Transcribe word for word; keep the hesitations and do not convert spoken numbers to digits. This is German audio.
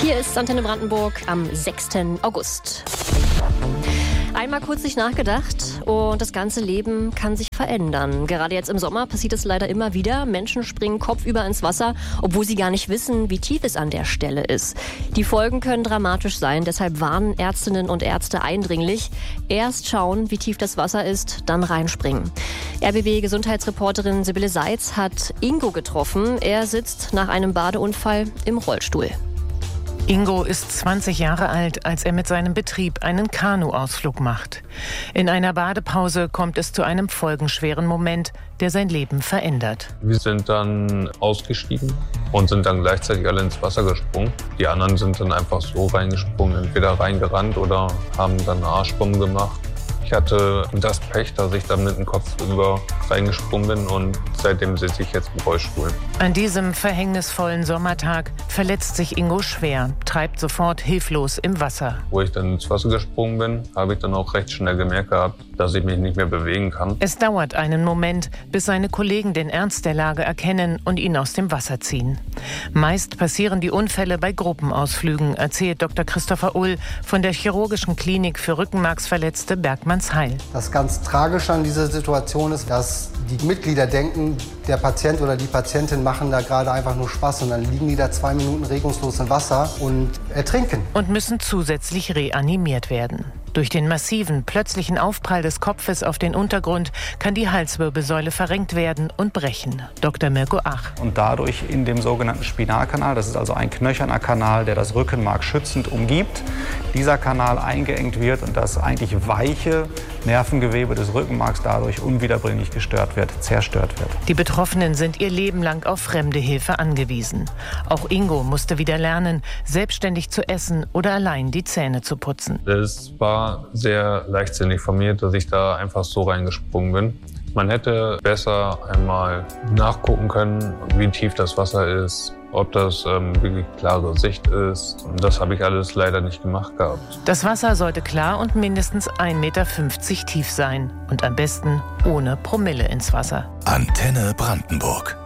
Hier ist Antenne Brandenburg am sechsten August. Einmal kurz nicht nachgedacht und das ganze Leben kann sich verändern. Gerade jetzt im Sommer passiert es leider immer wieder. Menschen springen kopfüber ins Wasser, obwohl sie gar nicht wissen, wie tief es an der Stelle ist. Die Folgen können dramatisch sein, deshalb warnen Ärztinnen und Ärzte eindringlich. Erst schauen, wie tief das Wasser ist, dann reinspringen. R B B-Gesundheitsreporterin Sibylle Seitz hat Ingo getroffen. Er sitzt nach einem Badeunfall im Rollstuhl. Ingo ist zwanzig Jahre alt, als er mit seinem Betrieb einen Kanuausflug macht. In einer Badepause kommt es zu einem folgenschweren Moment, der sein Leben verändert. Wir sind dann ausgestiegen und sind dann gleichzeitig alle ins Wasser gesprungen. Die anderen sind dann einfach so reingesprungen, entweder reingerannt oder haben dann einen Arschbomben gemacht. Ich hatte das Pech, dass ich dann mit dem Kopf über reingesprungen bin und seitdem sitze ich jetzt im Rollstuhl. An diesem verhängnisvollen Sommertag verletzt sich Ingo schwer, treibt sofort hilflos im Wasser. Wo ich dann ins Wasser gesprungen bin, habe ich dann auch recht schnell gemerkt gehabt, dass ich mich nicht mehr bewegen kann. Es dauert einen Moment, bis seine Kollegen den Ernst der Lage erkennen und ihn aus dem Wasser ziehen. Meist passieren die Unfälle bei Gruppenausflügen, erzählt Doktor Christopher Ull von der Chirurgischen Klinik für Rückenmarksverletzte Bergmannsheil. Das ganz Tragische an dieser Situation ist, dass die Mitglieder denken, der Patient oder die Patientin machen da gerade einfach nur Spaß und dann liegen die da zwei Minuten regungslos im Wasser und ertrinken. Und müssen zusätzlich reanimiert werden. Durch den massiven, plötzlichen Aufprall des Kopfes auf den Untergrund kann die Halswirbelsäule verrenkt werden und brechen. Doktor Mirko Ach. Und dadurch in dem sogenannten Spinalkanal, das ist also ein knöcherner Kanal, der das Rückenmark schützend umgibt, dieser Kanal eingeengt wird und das eigentlich weiche Nervengewebe des Rückenmarks dadurch unwiederbringlich gestört wird, zerstört wird. Die Betroffenen sind ihr Leben lang auf fremde Hilfe angewiesen. Auch Ingo musste wieder lernen, selbstständig zu essen oder allein die Zähne zu putzen. Es war sehr leichtsinnig von mir, dass ich da einfach so reingesprungen bin. Man hätte besser einmal nachgucken können, wie tief das Wasser ist, ob das ähm, wirklich klare Sicht ist. Und das habe ich alles leider nicht gemacht gehabt. Das Wasser sollte klar und mindestens ein Meter fünfzig tief sein. Und am besten ohne Promille ins Wasser. Antenne Brandenburg.